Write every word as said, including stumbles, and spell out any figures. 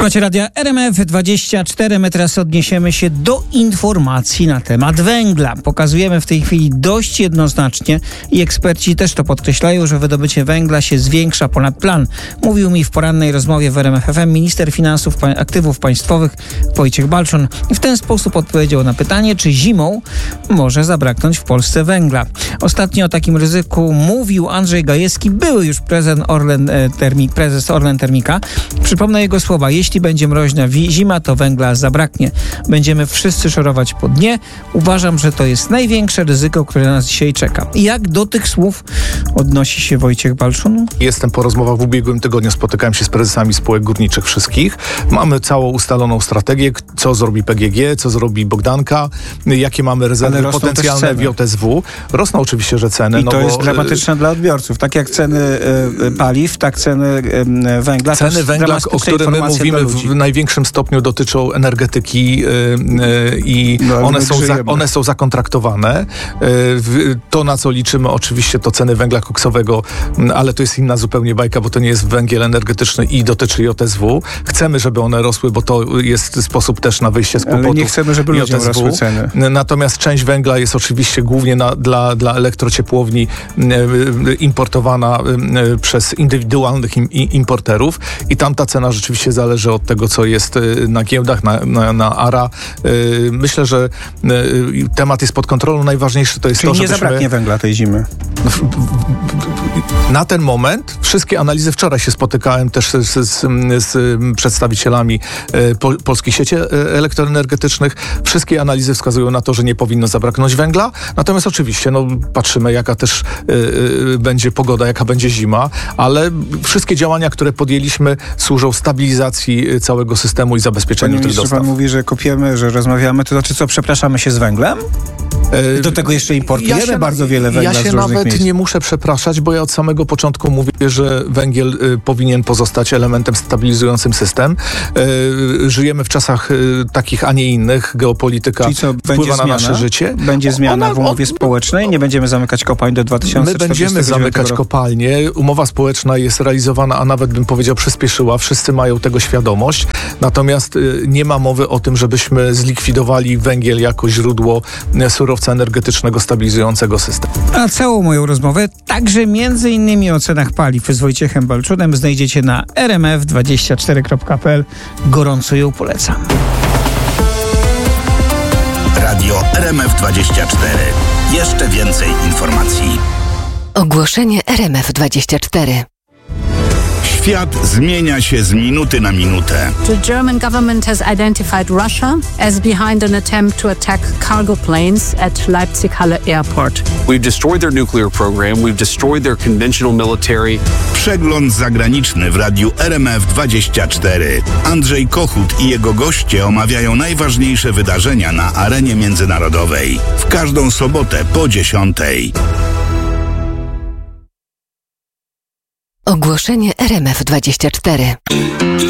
Słuchajcie radia R M F dwadzieścia cztery. My teraz odniesiemy się do informacji na temat węgla. Pokazujemy w tej chwili dość jednoznacznie i eksperci też to podkreślają, że wydobycie węgla się zwiększa ponad plan. Mówił mi w porannej rozmowie w R M F F M minister finansów aktywów państwowych Wojciech Balczon i w ten sposób odpowiedział na pytanie, czy zimą może zabraknąć w Polsce węgla. Ostatnio o takim ryzyku mówił Andrzej Gajewski, były już prezes Orlen, Termik, prezes Orlen Termika. Przypomnę jego słowa. Jeśli będzie mroźna zima, to węgla zabraknie. Będziemy wszyscy szorować po dnie. Uważam, że to jest największe ryzyko, które nas dzisiaj czeka. Jak do tych słów odnosi się Wojciech Balczon? Jestem po rozmowach w ubiegłym tygodniu, spotykałem się z prezesami spółek górniczych wszystkich. Mamy całą ustaloną strategię, co zrobi P G G, co zrobi Bogdanka, jakie mamy rezerwy potencjalne w J S W. Rosną oczywiście, że ceny. I to no jest bo, dramatyczne dla odbiorców. Tak jak ceny y, paliw, tak ceny y, węgla. Ceny węgla, o których my mówimy w największym stopniu dotyczą energetyki yy, yy, i no, one, są za, one są zakontraktowane. Yy, to, na co liczymy oczywiście, to ceny węgla koksowego, yy, ale to jest inna zupełnie bajka, bo to nie jest węgiel energetyczny i dotyczy J S W. Chcemy, żeby one rosły, bo to jest sposób też na wyjście z kłopotów. Ale nie chcemy, żeby ludziom rosły ceny. Natomiast część węgla jest oczywiście głównie na, dla, dla elektrociepłowni yy, importowana yy, przez indywidualnych im, importerów i tam ta cena rzeczywiście zależy od tego, co jest na giełdach, na, na, na A R A. Myślę, że temat jest pod kontrolą. Najważniejsze to jest Czyli to, nie żebyśmy... zabraknie węgla tej zimy. Na ten moment wszystkie analizy, wczoraj się spotykałem też z, z, z przedstawicielami po, polskich sieci elektroenergetycznych. Wszystkie analizy wskazują na to, że nie powinno zabraknąć węgla. Natomiast oczywiście no, patrzymy, jaka też y, będzie pogoda, jaka będzie zima, ale wszystkie działania, które podjęliśmy, służą stabilizacji całego systemu i zabezpieczeniu tych dostaw. Pan mówi, że kopiemy, że rozmawiamy, to znaczy co, przepraszamy się z węglem? Do tego jeszcze importujemy ja się, bardzo wiele węgla Ja się z różnych nawet miejsc. nie muszę przepraszać, bo ja od samego początku mówię, że węgiel y, powinien pozostać elementem stabilizującym system. Y, żyjemy w czasach y, takich, a nie innych. Geopolityka Czyli co, wpływa na nasze życie. Będzie zmiana Ona, w umowie on, społecznej? Nie będziemy zamykać kopalń do dwa tysiące czterdziestego My będziemy zamykać roku. kopalnie. Umowa społeczna jest realizowana, a nawet bym powiedział przyspieszyła. Wszyscy mają tego świadomość. Natomiast y, nie ma mowy o tym, żebyśmy zlikwidowali węgiel jako źródło y, surowca energetycznego stabilizującego system. A całą moją rozmowę, także między innymi o cenach paliw z Wojciechem Balczunem znajdziecie na r m f dwadzieścia cztery kropka p l. Gorąco ją polecam. Radio R M F dwadzieścia cztery. Jeszcze więcej informacji. Ogłoszenie R M F dwadzieścia cztery. Świat zmienia się z minuty na minutę. The German government has identified Russia as behind an attempt to attack cargo planes at Leipzig-Halle Airport. We've destroyed their nuclear program, we've destroyed their conventional military. Przegląd zagraniczny w radiu R M F dwadzieścia cztery. Andrzej Kochut i jego goście omawiają najważniejsze wydarzenia na arenie międzynarodowej. W każdą sobotę po dziesiątej. Ogłoszenie R M F dwadzieścia cztery.